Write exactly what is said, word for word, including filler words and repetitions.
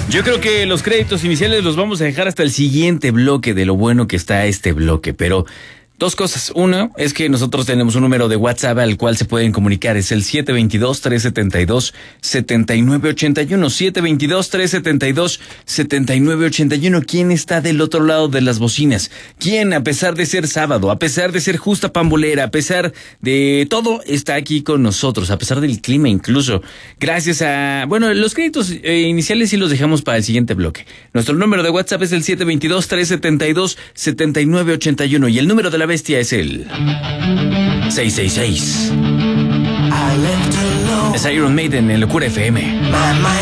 Yo creo que los créditos iniciales los vamos a dejar hasta el siguiente bloque de lo bueno que está este bloque, pero dos cosas. Uno es que nosotros tenemos un número de WhatsApp al cual se pueden comunicar. Es el siete dos dos, tres siete dos, siete nueve ocho uno. siete dos dos, tres siete dos, siete nueve ocho uno. ¿Quién está del otro lado de las bocinas? ¿Quién, a pesar de ser sábado, a pesar de ser justa pambolera, a pesar de todo, está aquí con nosotros, a pesar del clima incluso? Gracias a... Bueno, los créditos eh, iniciales sí los dejamos para el siguiente bloque. Nuestro número de WhatsApp es el siete dos dos, tres siete dos, siete nueve ocho uno. Y el número de la bestia es el seis seis seis. Es Iron Maiden en Locura F M.